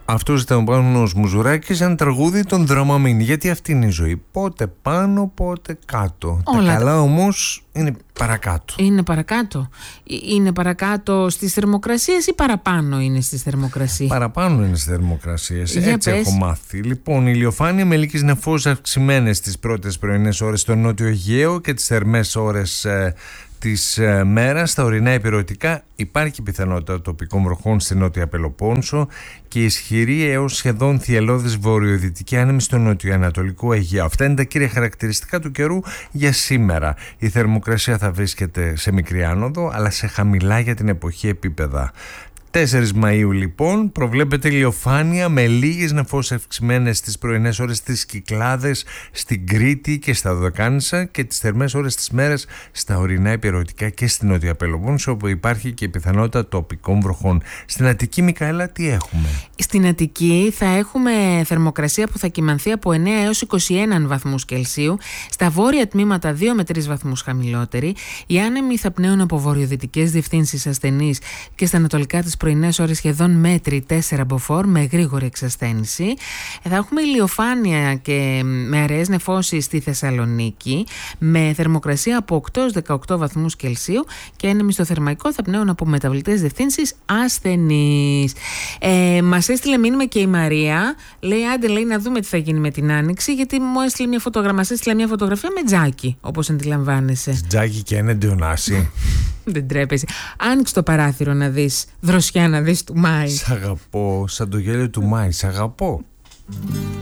Αυτός ήταν ο Πάνος Μουζουράκης, ένα τραγούδι των Δραμαμίν. Γιατί αυτή είναι η ζωή. Πότε πάνω, πότε κάτω. Όλα τα καλά όμως είναι παρακάτω. Είναι παρακάτω. Είναι παρακάτω στις θερμοκρασίες ή παραπάνω είναι στις θερμοκρασίες? Παραπάνω είναι στις θερμοκρασίες. Για Έτσι πες. έχω μάθει. Λοιπόν, η ηλιοφάνεια με λύκες νεφώσεις αυξημένες τις πρώτες πρωινές ώρες στο Νότιο Αιγαίο και τις θερμές ώρες της μέρας στα ορεινά υπηρετικά. Υπάρχει πιθανότητα τοπικών βροχών στη Νότια Πελοπόννησο και ισχυρή έως σχεδόν θυελλώδης βορειοδυτική άνεμη στο νοτιοανατολικό Αιγαίο. Αυτά είναι τα κύρια χαρακτηριστικά του καιρού για σήμερα. Η θερμοκρασία θα βρίσκεται σε μικρή άνοδο, αλλά σε χαμηλά για την εποχή επίπεδα. 4 Μαΐου λοιπόν προβλέπεται ηλιοφάνεια με λίγες νεφώσεις αυξημένες στις πρωινές ώρες στις Κυκλάδες, στην Κρήτη και στα Δωδεκάνησα και τις θερμές ώρες της μέρας στα ορεινά υπηρετικά και στην Νότια Πελοπόννησο, όπου υπάρχει και η πιθανότητα τοπικών βροχών. Στην Αττική, Μικαέλα, τι έχουμε? Στην Αττική θα έχουμε θερμοκρασία που θα κυμανθεί από 9 έως 21 βαθμούς Κελσίου, στα βόρεια τμήματα 2 με 3 βαθμούς χαμηλότερη. Οι άνεμοι θα πνέουν από βορειοδυτικές διευθύνσεις ασθενείς και στα ανατολικά της πρωινές ώρες σχεδόν μέτρη 4 μποφόρ με γρήγορη εξασθένηση. Θα έχουμε ηλιοφάνεια και με αραιές νεφώσεις στη Θεσσαλονίκη, με θερμοκρασία από 8 έως 18 βαθμούς Κελσίου και άνεμοι στο Θερμαϊκό θα πνέουν από μεταβλητές διευθύνσεις ασθενείς. Μας έστειλε μήνυμα και η Μαρία, λέει άντε, λέει, να δούμε τι θα γίνει με την Άνοιξη, γιατί μου έστειλε μια φωτογραφία με τζάκι, όπως αντιλαμβάνεσαι. Τζάκι και ένα ντεονάσι. Δεν τρέπεσαι. Άνοιξε το παράθυρο να δεις δροσιά, να δεις του Μάη. Σ' αγαπώ, σαν το γέλιο του Μάη, σ' αγαπώ.